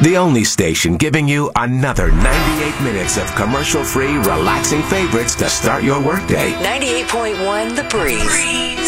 The only station giving you another 98 minutes of commercial-free, relaxing favorites to start your workday. 98.1 The Breeze.